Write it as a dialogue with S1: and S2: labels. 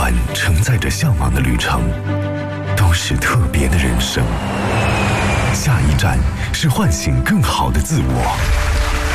S1: 段承载着向往的旅程，都是特别的人生。下一站是唤醒更好的自我。